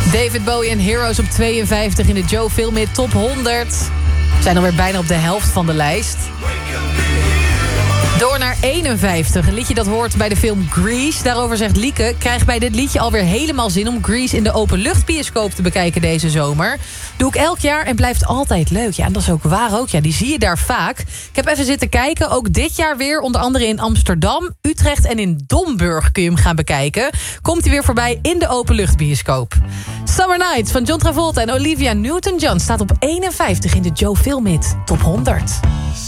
David Bowie en Heroes op 52 in de Joe Filmhit Top 100. We zijn alweer bijna op de helft van de lijst. Door naar 51, een liedje dat hoort bij de film Grease. Daarover zegt Lieke, krijg bij dit liedje alweer helemaal zin om Grease in de openluchtbioscoop te bekijken deze zomer. Doe ik elk jaar en blijft altijd leuk. Ja, en dat is ook waar ook. Ja, die zie je daar vaak. Ik heb even zitten kijken, ook dit jaar weer, onder andere in Amsterdam, Utrecht en in Domburg kun je hem gaan bekijken. Komt hij weer voorbij in de openluchtbioscoop. Summer Nights van John Travolta en Olivia Newton-John staat op 51 in de Joe Filmhit Top 100.